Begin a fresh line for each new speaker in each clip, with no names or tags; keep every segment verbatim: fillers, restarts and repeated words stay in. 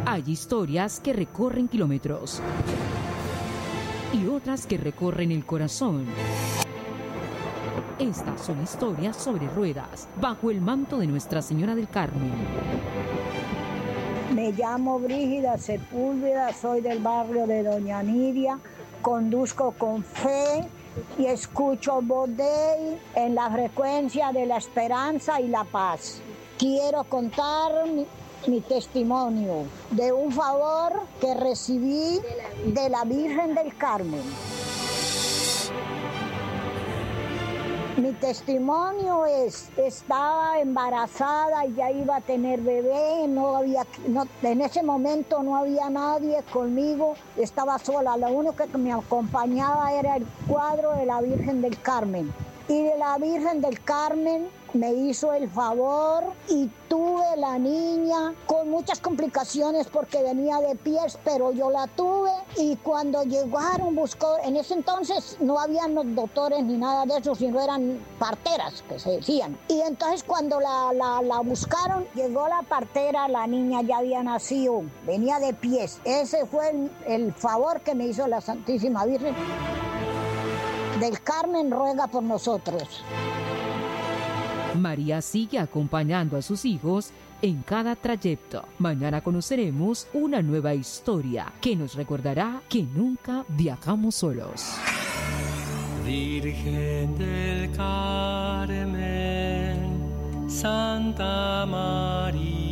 Hay historias que recorren kilómetros y otras que recorren el corazón. Estas son historias sobre ruedas, bajo el manto de Nuestra Señora del Carmen.
Me llamo Brígida Sepúlveda, soy del barrio de Doña Nidia, conduzco con fe y escucho Vox Dei en la frecuencia de la esperanza y la paz. Quiero contar mi, mi testimonio de un favor que recibí de la Virgen del Carmen. Mi testimonio es, estaba embarazada y ya iba a tener bebé, no había, no, en ese momento no había nadie conmigo, estaba sola, lo único que me acompañaba era el cuadro de la Virgen del Carmen. Y de la Virgen del Carmen me hizo el favor y tuve la niña con muchas complicaciones porque venía de pies, pero yo la tuve y cuando llegaron buscó, en ese entonces no habían los doctores ni nada de eso, sino eran parteras que se decían. Y entonces cuando la, la, la buscaron, llegó la partera, la niña ya había nacido, venía de pies. Ese fue el, el favor que me hizo la Santísima Virgen del Carmen, ruega por nosotros.
María sigue acompañando a sus hijos en cada trayecto. Mañana conoceremos una nueva historia que nos recordará que nunca viajamos solos.
Virgen del Carmen, Santa María.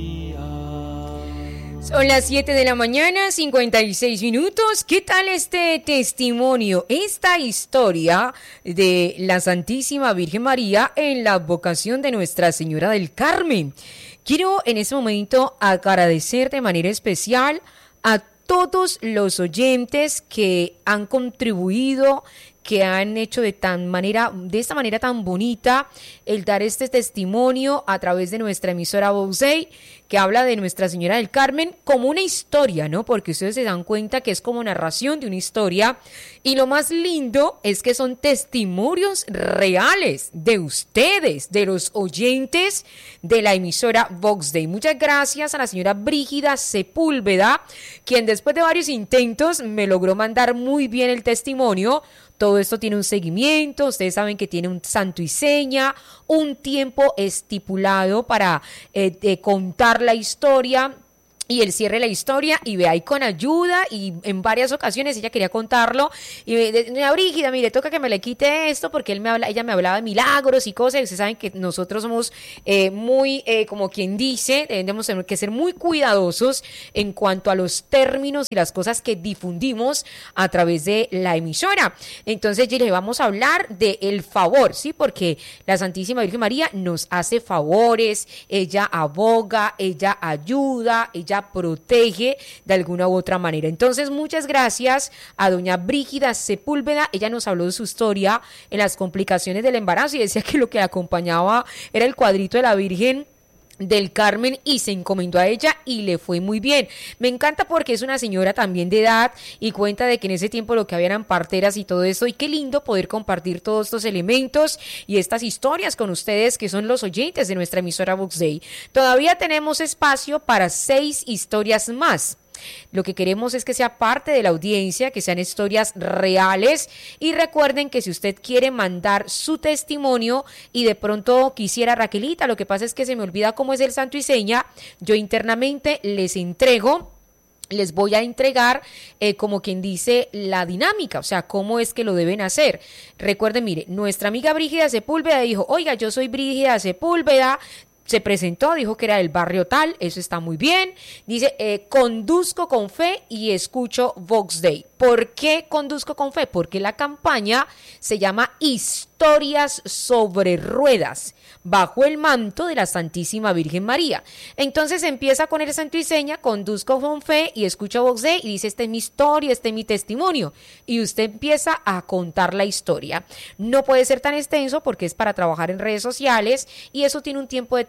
Son las siete de la mañana, cincuenta y seis minutos. ¿Qué tal este testimonio, esta historia de la Santísima Virgen María en la advocación de Nuestra Señora del Carmen? Quiero en este momento agradecer de manera especial a todos los oyentes que han contribuido, que han hecho de tan manera, de esta manera tan bonita el dar este testimonio a través de nuestra emisora Vox Dei, que habla de Nuestra Señora del Carmen como una historia, ¿no? Porque ustedes se dan cuenta que es como narración de una historia, y lo más lindo es que son testimonios reales de ustedes, de los oyentes de la emisora Vox Dei. Muchas gracias a la señora Brígida Sepúlveda, quien después de varios intentos me logró mandar muy bien el testimonio. Todo esto tiene un seguimiento, ustedes saben que tiene un santo y seña, un tiempo estipulado para eh, eh, contar la historia y el cierre de la historia, y ve ahí con ayuda, y en varias ocasiones ella quería contarlo, y doña Brígida, mire, toca que me le quite esto, porque él me habla, ella me hablaba de milagros y cosas, y ustedes saben que nosotros somos eh, muy, eh, como quien dice, debemos tener que ser muy cuidadosos en cuanto a los términos y las cosas que difundimos a través de la emisora. Entonces, le vamos a hablar del favor, ¿sí? Porque la Santísima Virgen María nos hace favores, ella aboga, ella ayuda, ella protege de alguna u otra manera. Entonces, muchas gracias a doña Brígida Sepúlveda. Ella nos habló de su historia en las complicaciones del embarazo y decía que lo que la acompañaba era el cuadrito de la Virgen del Carmen, y se encomendó a ella y le fue muy bien. Me encanta porque es una señora también de edad y cuenta de que en ese tiempo lo que había eran parteras y todo eso, y qué lindo poder compartir todos estos elementos y estas historias con ustedes que son los oyentes de nuestra emisora Vox Dei. Todavía tenemos espacio para seis historias más. Lo que queremos es que sea parte de la audiencia, que sean historias reales, y recuerden que si usted quiere mandar su testimonio y de pronto quisiera, Raquelita, lo que pasa es que se me olvida cómo es el santo y seña, yo internamente les entrego les voy a entregar, eh, como quien dice, la dinámica, o sea, cómo es que lo deben hacer. Recuerden, mire, nuestra amiga Brígida Sepúlveda dijo, oiga, yo soy Brígida Sepúlveda, se presentó, dijo que era del barrio tal, eso está muy bien. Dice, eh, conduzco con fe y escucho Vox Dei. ¿Por qué conduzco con fe? Porque la campaña se llama Historias sobre Ruedas, bajo el manto de la Santísima Virgen María. Entonces empieza con el santo y seña, conduzco con fe y escucho Vox Dei, y dice, esta es mi historia, este es mi testimonio. Y usted empieza a contar la historia. No puede ser tan extenso porque es para trabajar en redes sociales y eso tiene un tiempo determinado.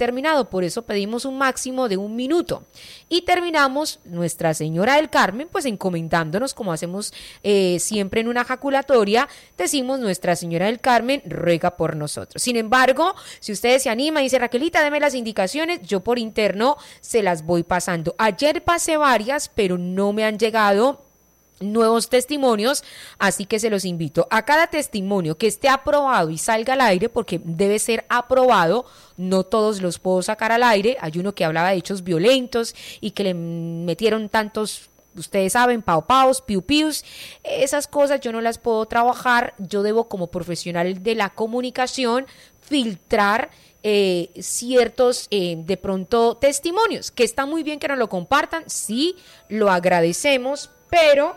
determinado, por eso pedimos un máximo de un minuto. Y terminamos Nuestra Señora del Carmen, pues encomendándonos, como hacemos eh, siempre en una jaculatoria, decimos Nuestra Señora del Carmen, ruega por nosotros. Sin embargo, si ustedes se animan y dicen, Raquelita, deme las indicaciones, yo por interno se las voy pasando. Ayer pasé varias, pero no me han llegado nuevos testimonios, así que se los invito a cada testimonio que esté aprobado y salga al aire, porque debe ser aprobado, no todos los puedo sacar al aire. Hay uno que hablaba de hechos violentos y que le metieron tantos, ustedes saben, pau paus, piu pius, esas cosas yo no las puedo trabajar. Yo debo, como profesional de la comunicación, filtrar eh, ciertos eh, de pronto testimonios, que está muy bien que nos lo compartan, sí, lo agradecemos, pero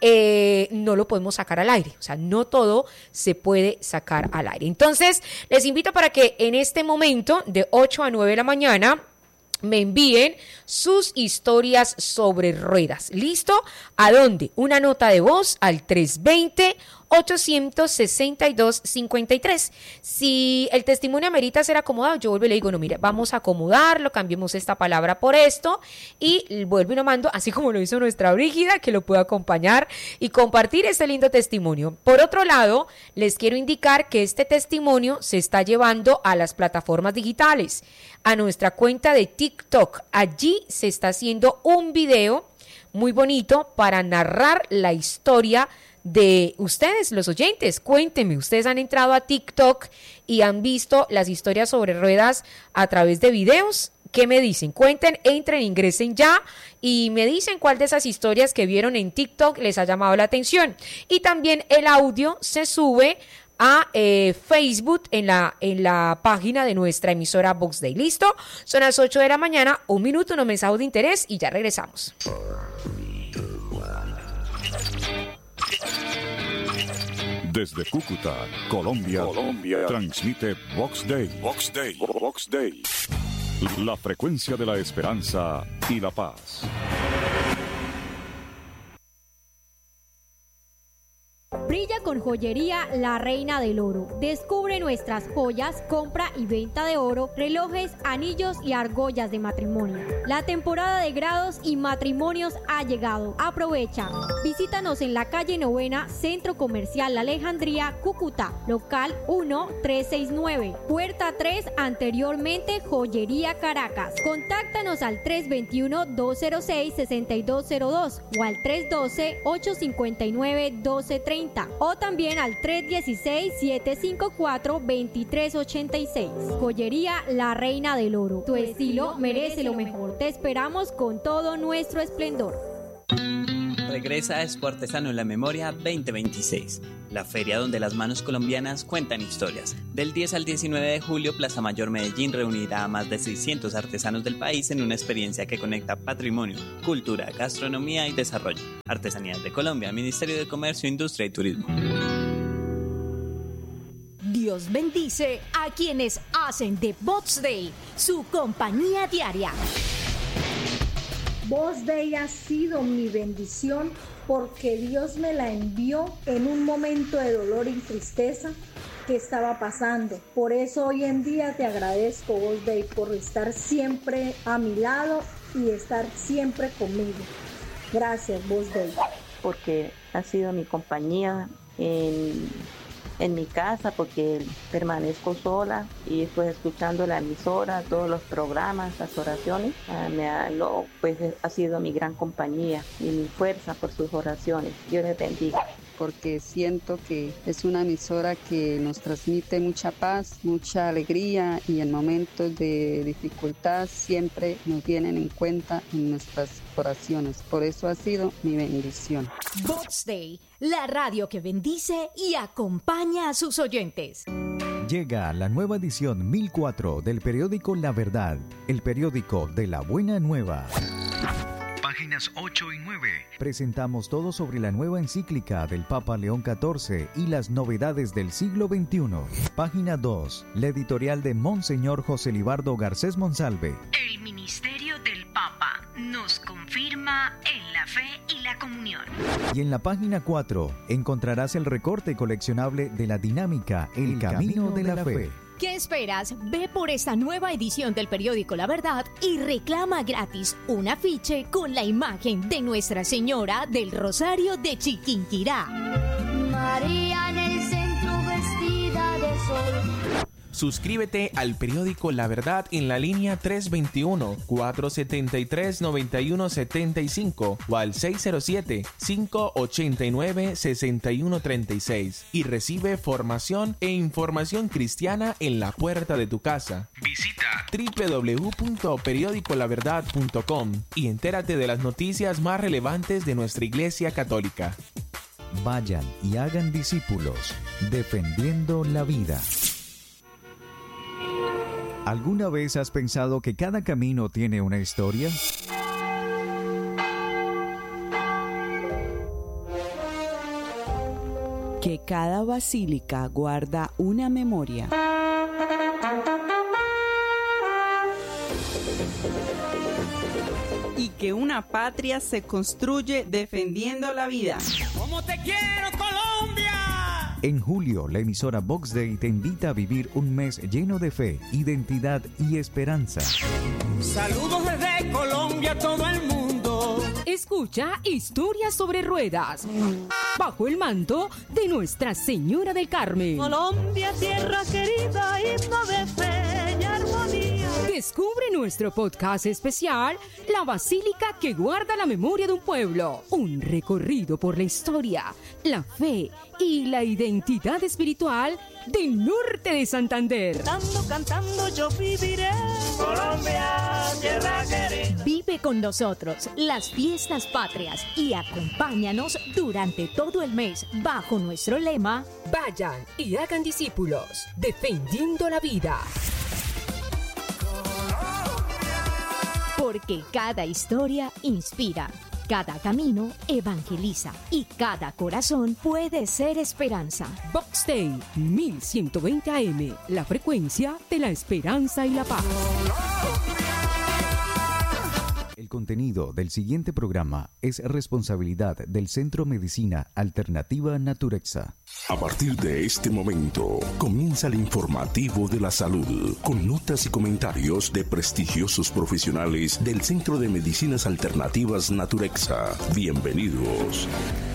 eh, no lo podemos sacar al aire, o sea, no todo se puede sacar al aire. Entonces, les invito para que en este momento, de ocho a nueve de la mañana, me envíen sus historias sobre ruedas. ¿Listo? ¿A dónde? Una nota de voz al tres dos cero, ocho seis dos, cinco tres. Si el testimonio amerita ser acomodado, yo vuelvo y le digo, no, mire, vamos a acomodarlo, cambiemos esta palabra por esto, y vuelvo y lo mando, así como lo hizo nuestra Brígida, que lo puede acompañar y compartir este lindo testimonio. Por otro lado, les quiero indicar que este testimonio se está llevando a las plataformas digitales, a nuestra cuenta de TikTok. Allí se está haciendo un video muy bonito para narrar la historia de ustedes, los oyentes. Cuéntenme, ustedes han entrado a TikTok y han visto las historias sobre ruedas a través de videos. ¿Qué me dicen? Cuenten, entren, ingresen ya y me dicen cuál de esas historias que vieron en TikTok les ha llamado la atención. Y también el audio se sube a eh, Facebook en la, en la página de nuestra emisora Vox Day. ¿Listo? Son las ocho de la mañana, un minuto, unos mensajes de interés y ya regresamos.
Desde Cúcuta, Colombia, Colombia, transmite Vox Day. Vox Day. Vox Day. La frecuencia de la esperanza y la paz.
Brilla con Joyería La Reina del Oro. Descubre nuestras joyas, compra y venta de oro, relojes, anillos y argollas de matrimonio. La temporada de grados y matrimonios ha llegado. Aprovecha. Visítanos en la calle Novena, Centro Comercial La Alejandría, Cúcuta, local uno tres seis nueve, puerta tres, anteriormente Joyería Caracas. Contáctanos al tres dos uno, dos cero seis, seis dos cero dos o al tres uno dos, ocho cinco nueve, uno dos tres cero o también al tres uno seis, siete cinco cuatro, dos tres ocho seis. Joyería La Reina del Oro. Tu estilo merece lo mejor. Te esperamos con todo nuestro esplendor.
Regresa a Expo Artesano en la Memoria veinte veintiséis, la feria donde las manos colombianas cuentan historias. Del diez al diecinueve de julio, Plaza Mayor Medellín reunirá a más de seiscientos artesanos del país en una experiencia que conecta patrimonio, cultura, gastronomía y desarrollo. Artesanías de Colombia, Ministerio de Comercio, Industria y Turismo.
Dios bendice a quienes hacen de Vox Day su compañía diaria.
Vox Day ha sido mi bendición porque Dios me la envió en un momento de dolor y tristeza que estaba pasando. Por eso hoy en día te agradezco, Vox Day, por estar siempre a mi lado y estar siempre conmigo. Gracias, Vox Day.
Porque ha sido mi compañía en, en mi casa, porque permanezco sola y pues escuchando la emisora, todos los programas, las oraciones, uh, me ha, lo, pues ha sido mi gran compañía y mi fuerza por sus oraciones. Dios les bendiga.
Porque siento que es una emisora que nos transmite mucha paz, mucha alegría y en momentos de dificultad siempre nos tienen en cuenta en nuestras oraciones. Por eso ha sido mi bendición.
Vox Day, la radio que bendice y acompaña a sus oyentes.
Llega la nueva edición mil cuatro del periódico La Verdad, el periódico de la buena nueva. Páginas ocho y nueve. Presentamos todo sobre la nueva encíclica del Papa León catorce y las novedades del siglo veintiuno. Página dos. La editorial de Monseñor José Libardo Garcés Monsalve.
El ministerio del Papa nos confirma en la fe y la comunión.
Y en la página cuatro encontrarás el recorte coleccionable de la dinámica El, el Camino, Camino de, de la, la Fe. fe.
¿Qué esperas? Ve por esta nueva edición del periódico La Verdad y reclama gratis un afiche con la imagen de Nuestra Señora del Rosario de Chiquinquirá.
María en el centro vestida de sol.
Suscríbete al periódico La Verdad en la línea tres dos uno, cuatro siete tres, nueve uno siete cinco o al seis cero siete, cinco ocho nueve, seis uno tres seis y recibe formación e información cristiana en la puerta de tu casa. Visita doble u doble u doble u punto periódico la verdad punto com y entérate de las noticias más relevantes de nuestra Iglesia Católica.
Vayan y hagan discípulos, defendiendo la vida. ¿Alguna vez has pensado que cada camino tiene una historia?
Que cada basílica guarda una memoria.
Y que una patria se construye defendiendo la vida.
¡Cómo te quiero, Colombia!
En julio, la emisora Vox Day te invita a vivir un mes lleno de fe, identidad y esperanza.
Saludos desde Colombia a todo el mundo.
Escucha Historias sobre Ruedas, bajo el manto de Nuestra Señora del Carmen.
Colombia, tierra querida, himno de fe y armonía.
Descubre nuestro podcast especial, La Basílica que guarda la memoria de un pueblo. Un recorrido por la historia, la fe y la identidad espiritual del norte de Santander.
Cantando, cantando yo viviré. Colombia, tierra querida.
Vive con nosotros las fiestas patrias y acompáñanos durante todo el mes bajo nuestro lema:
vayan y hagan discípulos, defendiendo la vida.
Porque cada historia inspira, cada camino evangeliza y cada corazón puede ser esperanza.
Vox Day mil ciento veinte A M, la frecuencia de la esperanza y la paz.
El contenido del siguiente programa es responsabilidad del Centro Medicina Alternativa Naturexa.
A partir de este momento, comienza el informativo de la salud, con notas y comentarios de prestigiosos profesionales del Centro de Medicinas Alternativas Naturexa. Bienvenidos.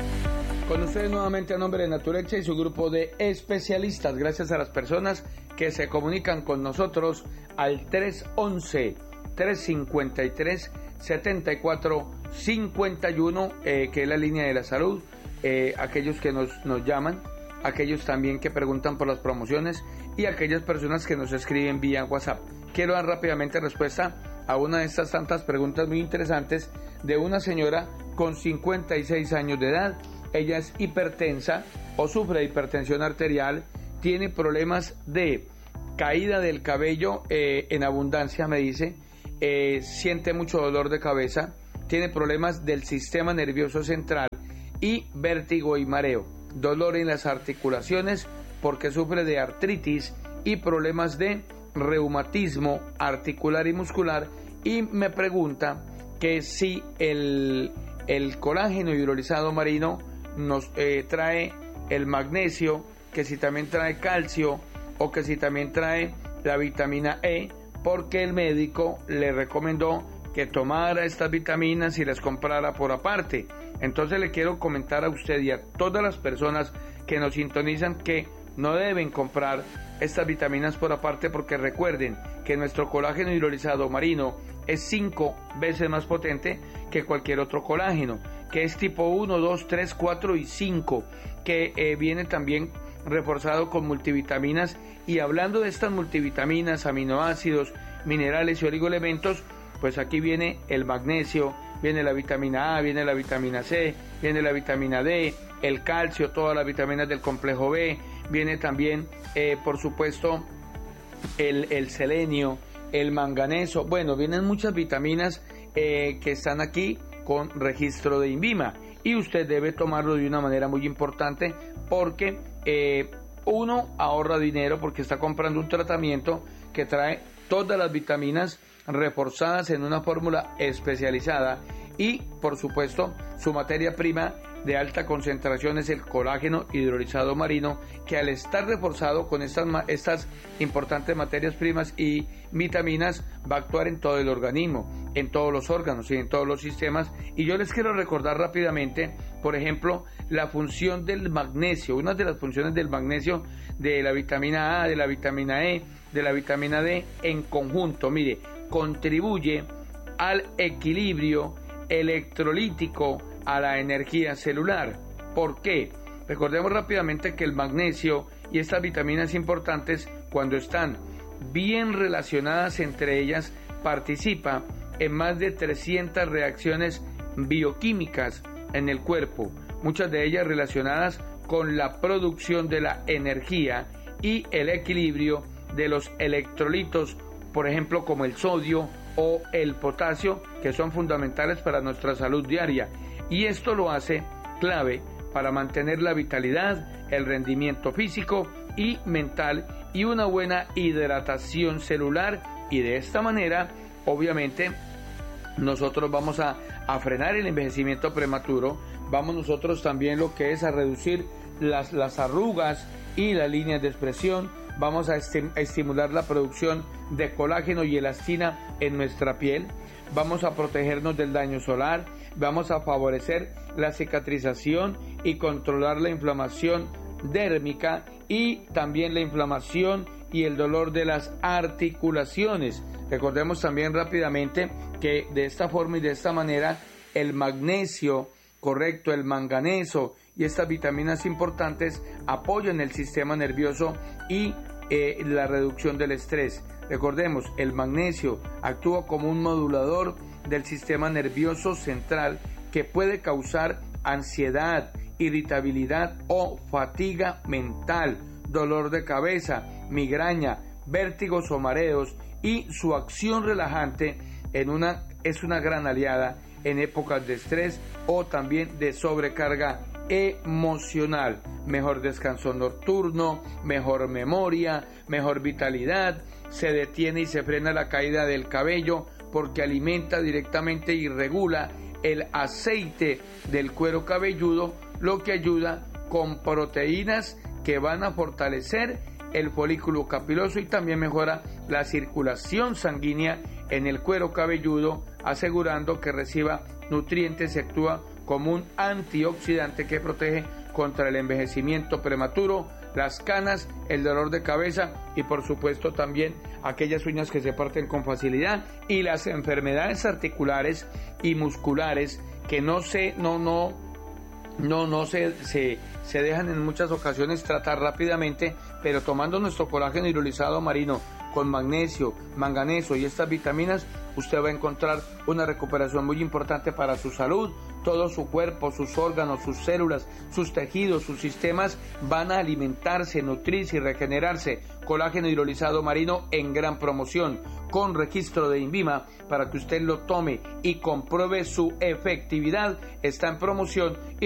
Con ustedes nuevamente a nombre de Naturexa y su grupo de especialistas. Gracias a las personas que se comunican con nosotros al tres once, tres cincuenta y tres, setenta y cuatro cincuenta y uno, eh, que es la línea de la salud. Eh, aquellos que nos, nos llaman, aquellos también que preguntan por las promociones y aquellas personas que nos escriben vía WhatsApp. Quiero dar rápidamente respuesta a una de estas tantas preguntas muy interesantes de una señora con cincuenta y seis años de edad. Ella es hipertensa o sufre de hipertensión arterial, tiene problemas de caída del cabello eh, en abundancia, me dice, eh, siente mucho dolor de cabeza, tiene problemas del sistema nervioso central y vértigo y mareo, dolor en las articulaciones porque sufre de artritis y problemas de reumatismo articular y muscular, y me pregunta que si el, el colágeno hidrolizado marino nos eh, trae el magnesio, que si también trae calcio o que si también trae la vitamina E, porque el médico le recomendó que tomara estas vitaminas y las comprara por aparte. Entonces le quiero comentar a usted y a todas las personas que nos sintonizan que no deben comprar estas vitaminas por aparte, porque recuerden que nuestro colágeno hidrolizado marino es cinco veces más potente que cualquier otro colágeno, que es tipo uno, dos, tres, cuatro y cinco, que eh, viene también reforzado con multivitaminas. Y hablando de estas multivitaminas, aminoácidos, minerales y oligoelementos, pues aquí viene el magnesio, viene la vitamina A, viene la vitamina C, viene la vitamina D, el calcio, todas las vitaminas del complejo B, viene también, eh, por supuesto, el, el selenio, el manganeso. Bueno, vienen muchas vitaminas eh, que están aquí con registro de INVIMA, y usted debe tomarlo de una manera muy importante porque eh, uno ahorra dinero porque está comprando un tratamiento que trae todas las vitaminas reforzadas en una fórmula especializada, y por supuesto su materia prima de alta concentración es el colágeno hidrolizado marino, que al estar reforzado con estas, estas importantes materias primas y vitaminas va a actuar en todo el organismo, en todos los órganos y en todos los sistemas. Y yo les quiero recordar rápidamente, por ejemplo, la función del magnesio, una de las funciones del magnesio, de la vitamina A, de la vitamina E, de la vitamina D en conjunto. Mire, contribuye al equilibrio electrolítico, a la energía celular. ¿Por qué? Recordemos rápidamente que el magnesio y estas vitaminas importantes, cuando están bien relacionadas entre ellas, participa en más de trescientas reacciones bioquímicas en el cuerpo, muchas de ellas relacionadas con la producción de la energía y el equilibrio de los electrolitos, por ejemplo como el sodio o el potasio, que son fundamentales para nuestra salud diaria. Y esto lo hace clave para mantener la vitalidad, el rendimiento físico y mental y una buena hidratación celular. Y de esta manera, obviamente, nosotros vamos a, a frenar el envejecimiento prematuro, vamos nosotros también lo que es a reducir las, las arrugas y las líneas de expresión, vamos a, esti- a estimular la producción de colágeno y elastina en nuestra piel, vamos a protegernos del daño solar, vamos a favorecer la cicatrización y controlar la inflamación dérmica y también la inflamación y el dolor de las articulaciones. Recordemos también rápidamente que de esta forma y de esta manera el magnesio, correcto, el manganeso y estas vitaminas importantes apoyan el sistema nervioso y eh, la reducción del estrés. Recordemos, el magnesio actúa como un modulador del sistema nervioso central que puede causar ansiedad, irritabilidad o fatiga mental, dolor de cabeza, migraña, vértigos o mareos, y su acción relajante en una, es una gran aliada en épocas de estrés o también de sobrecarga emocional. Mejor descanso nocturno, mejor memoria, mejor vitalidad, se detiene y se frena la caída del cabello porque alimenta directamente y regula el aceite del cuero cabelludo, lo que ayuda con proteínas que van a fortalecer el folículo capiloso y también mejora la circulación sanguínea en el cuero cabelludo, asegurando que reciba nutrientes y actúa como un antioxidante que protege contra el envejecimiento prematuro, las canas, el dolor de cabeza y por supuesto también aquellas uñas que se parten con facilidad y las enfermedades articulares y musculares que no se no no no no se, se se dejan en muchas ocasiones tratar rápidamente, pero tomando nuestro colágeno hidrolizado marino con magnesio, manganeso y estas vitaminas, usted va a encontrar una recuperación muy importante para su salud. Todo su cuerpo, sus órganos, sus células, sus tejidos, sus sistemas van a alimentarse, nutrirse y regenerarse. Colágeno hidrolizado marino en gran promoción, con registro de INVIMA para que usted lo tome y compruebe su efectividad. Está en promoción y